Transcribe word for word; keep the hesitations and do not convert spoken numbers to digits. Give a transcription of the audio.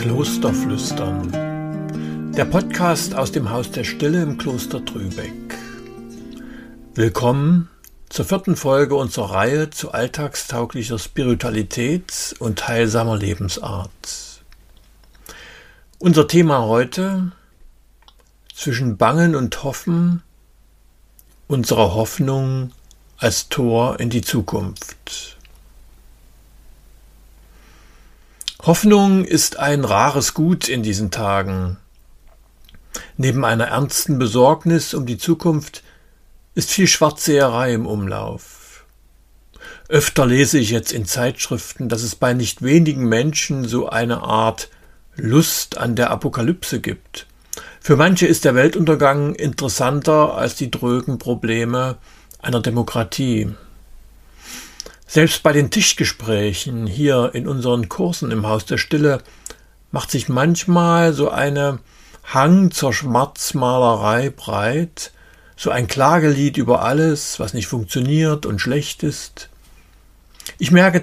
Klosterflüstern, der Podcast aus dem Haus der Stille im Kloster Trübeck. Willkommen zur vierten Folge unserer Reihe zu alltagstauglicher Spiritualität und heilsamer Lebensart. Unser Thema heute: zwischen Bangen und Hoffen, unsere Hoffnung als Tor in die Zukunft. Hoffnung ist ein rares Gut in diesen Tagen. Neben einer ernsten Besorgnis um die Zukunft ist viel Schwarzseherei im Umlauf. Öfter lese ich jetzt in Zeitschriften, dass es bei nicht wenigen Menschen so eine Art Lust an der Apokalypse gibt. Für manche ist der Weltuntergang interessanter als die drögen Probleme einer Demokratie. Selbst bei den Tischgesprächen hier in unseren Kursen im Haus der Stille macht sich manchmal so eine Hang zur Schwarzmalerei breit, so ein Klagelied über alles, was nicht funktioniert und schlecht ist. Ich merke